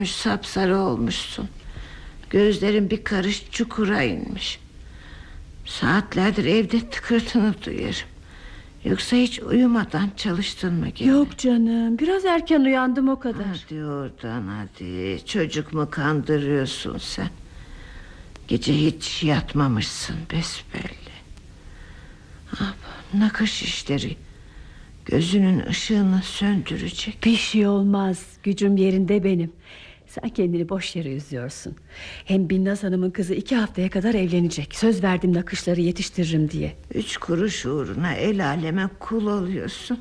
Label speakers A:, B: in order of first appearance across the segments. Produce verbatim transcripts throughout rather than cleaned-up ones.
A: Sapsarı olmuşsun. Gözlerin bir karış çukura inmiş. Saatlerdir evde tıkırtını duyarım. Yoksa hiç uyumadan çalıştın mı gene?
B: Yok canım, biraz erken uyandım o kadar.
A: Hadi oradan hadi. Çocuk mu kandırıyorsun sen? Gece hiç yatmamışsın besbelli. Ah, nakış işleri gözünün ışığını söndürecek.
B: Bir şey olmaz, gücüm yerinde benim. Sen kendini boş yere üzüyorsun. Hem Binnaz Hanım'ın kızı iki haftaya kadar evlenecek. Söz verdim nakışları yetiştiririm diye.
A: Üç kuruş uğruna el aleme kul oluyorsun.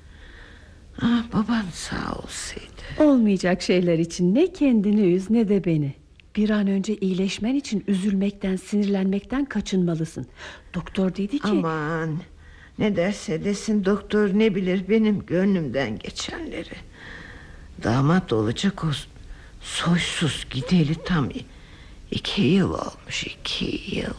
A: Ah, baban sağ olsaydı.
B: Olmayacak şeyler için ne kendini üz ne de beni. Bir an önce iyileşmen için üzülmekten, sinirlenmekten kaçınmalısın. Doktor dedi ki...
A: Aman, ne derse desin doktor, ne bilir benim gönlümden geçenleri. Damat olacak o soysuz gideli tam iki yıl olmuş. iki yıl.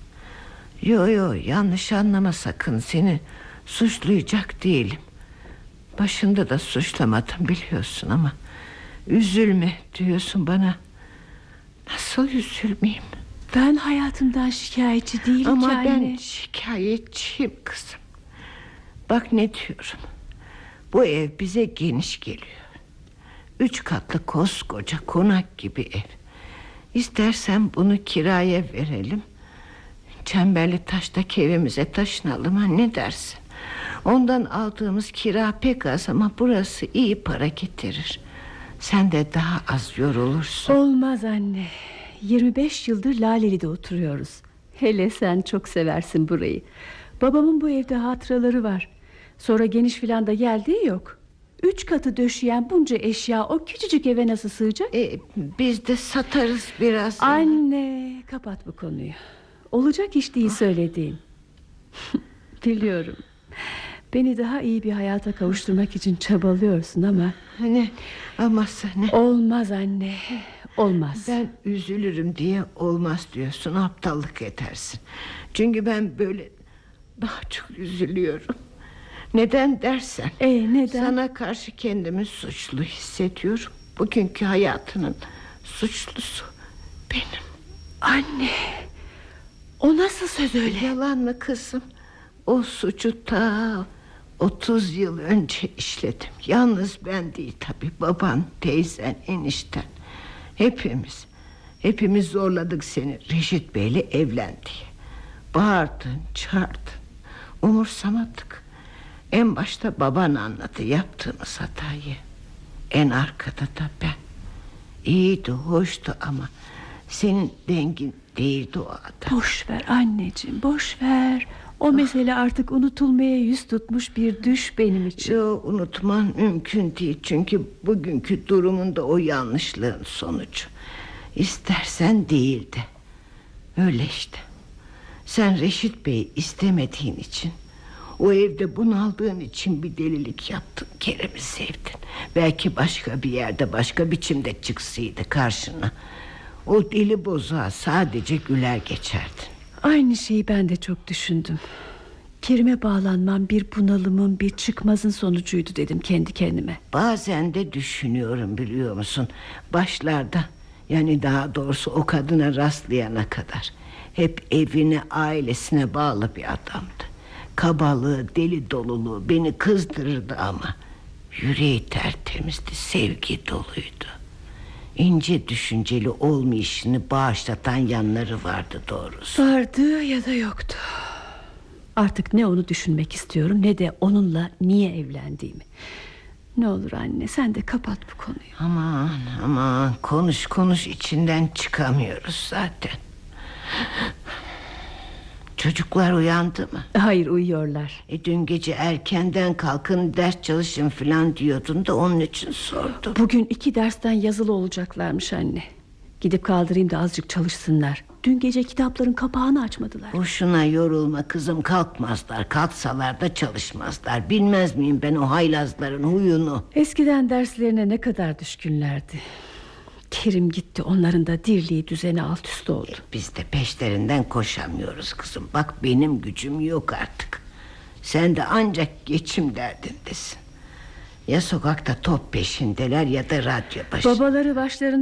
A: Yo yo, yanlış anlama sakın, seni suçlayacak değilim. Başında da suçlamadım biliyorsun ama üzülme diyorsun bana. Nasıl üzülmeyeyim?
B: Ben hayatımdan şikayetçi değilim
A: ama
B: ki
A: anne. Ama ben
B: anne.
A: şikayetçiyim kızım. Bak ne diyorum. Bu ev bize geniş geliyor. Üç katlı koskoca konak gibi ev. İstersen bunu kiraya verelim. Çemberli Taş'taki evimize taşınalım, ha, ne dersin? Ondan aldığımız kira pek az ama burası iyi para getirir. Sen de daha az yorulursun.
B: Olmaz anne. Yirmi beş yıldır Laleli'de oturuyoruz. Hele sen çok seversin burayı. Babamın bu evde hatıraları var. Sonra geniş filan da geldiği yok. Üç katı döşeyen bunca eşya o küçücük eve nasıl sığacak?
A: E, biz de satarız biraz.
B: Anne, kapat bu konuyu. Olacak iş değil söylediğin. Biliyorum. Beni daha iyi bir hayata kavuşturmak için çabalıyorsun ama...
A: Ne? Aması ne?
B: Olmaz anne, olmaz.
A: Ben üzülürüm diye olmaz diyorsun, aptallık edersin. Çünkü ben böyle daha çok üzülüyorum. Neden dersen,
B: e, neden?
A: Sana karşı kendimi suçlu hissediyorum. Bugünkü hayatının suçlusu benim.
B: Anne, o nasıl söz öyle?
A: Yalan mı kızım? O suçu ta otuz yıl önce işledim. Yalnız ben değil tabii, baban, teyzen, enişten. Hepimiz Hepimiz zorladık seni Reşit Bey'le evlen diye. Bağırdın, çağırdın, umursamadık. En başta baban anladı yaptığımız hatayı. En arkada da ben. İyiydi, hoştu ama senin dengin değildi o adam.
B: Boş ver anneciğim, boş ver. O mesele artık unutulmaya yüz tutmuş bir düş benim için.
A: Yo, unutman mümkün değil. Çünkü bugünkü durumunda o yanlışlığın sonucu. İstersen değil de öyle işte. Sen Reşit Bey'i istemediğin için, o evde bunaldığın için bir delilik yaptın. Kerem'i sevdin. Belki başka bir yerde, başka biçimde çıksaydı karşına, o deli bozuğa sadece güler geçerdin.
B: Aynı şeyi ben de çok düşündüm. Kerim'e bağlanmam bir bunalımın, bir çıkmazın sonucuydu dedim kendi kendime.
A: Bazen de düşünüyorum, biliyor musun? Başlarda, yani daha doğrusu o kadına rastlayana kadar, hep evine, ailesine bağlı bir adamdı. Kabalığı, deli doluluğu beni kızdırırdı ama yüreği tertemizdi, sevgi doluydu. İnce düşünceli olmayışını bağışlatan yanları vardı doğrusu.
B: Vardı ya da yoktu. Artık ne onu düşünmek istiyorum, ne de onunla niye evlendiğimi. Ne olur anne, sen de kapat bu konuyu.
A: Aman aman, konuş konuş, içinden çıkamıyoruz zaten. Çocuklar uyandı mı?
B: Hayır, uyuyorlar.
A: E, dün gece erkenden kalkın, ders çalışın falan diyordun da onun için sordum.
B: Bugün iki dersten yazılı olacaklarmış anne. Gidip kaldırayım da azıcık çalışsınlar. Dün gece kitapların kapağını açmadılar.
A: Boşuna yorulma kızım, kalkmazlar. Kalksalar da çalışmazlar. Bilmez miyim ben o haylazların huyunu?
B: Eskiden derslerine ne kadar düşkünlerdi. Kerim gitti, onların da dirliği düzeni alt üst oldu.
A: E, biz de peşlerinden koşamıyoruz kızım. Bak benim gücüm yok artık. Sen de ancak geçim derdindesin. Ya sokakta top peşindeler ya da radyo başı.
B: Babaları başlarında